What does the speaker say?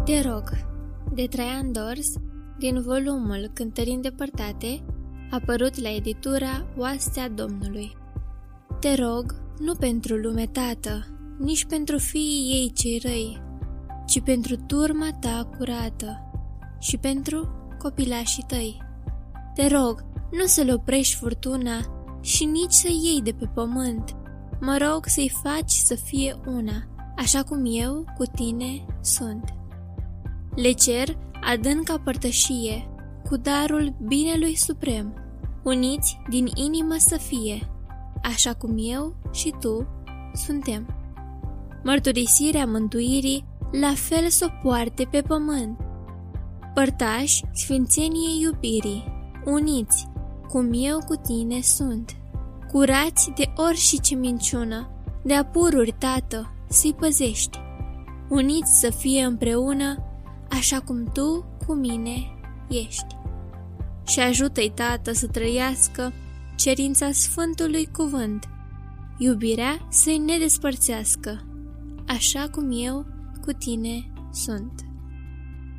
Te rog, de Traian Dors, din volumul Cântări îndepărtate, apărut la editura Oastea Domnului. Te rog, nu pentru lume, Tată, nici pentru fiii ei cei răi, ci pentru turma ta curată și pentru copilașii tăi. Te rog, nu să-l oprești furtuna și nici să iei de pe pământ. Mă rog să-i faci să fie una, așa cum eu cu tine sunt. Le cer adânca părtășie, cu darul binelui suprem, uniți din inimă să fie, așa cum eu și tu suntem. Mărturisirea mântuirii la fel s-o poarte pe pământ. Părtași sfințeniei iubirii, uniți, cum eu cu tine sunt. Curați de orice minciună, de apururi, Tată, să-i păzești. Uniți să fie împreună, așa cum tu cu mine ești. Și ajută-i, Tată, să trăiască cerința Sfântului Cuvânt, iubirea să-i nedespărțească, așa cum eu cu tine sunt.